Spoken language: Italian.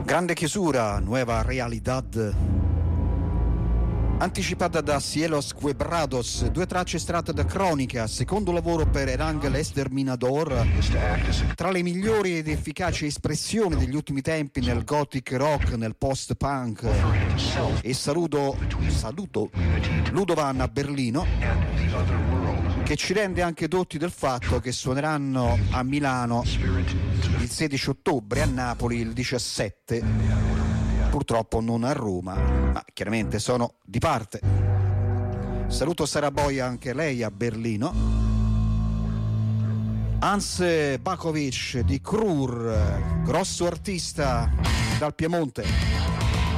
Grande chiusura, nueva realidad. Anticipata da Cielos Quebrados, 2 tracce estratte da Cronica, secondo lavoro per Erangel Exterminador, tra le migliori ed efficaci espressioni degli ultimi tempi nel gothic rock, nel post-punk. E saluto Ludovan a Berlino, che ci rende anche dotti del fatto che suoneranno a Milano il 16 ottobre, a Napoli il 17, purtroppo non a Roma, ma chiaramente sono di parte. Saluto Sara Boia, anche lei a Berlino. Hans Bakovic di Krur, grosso artista dal Piemonte.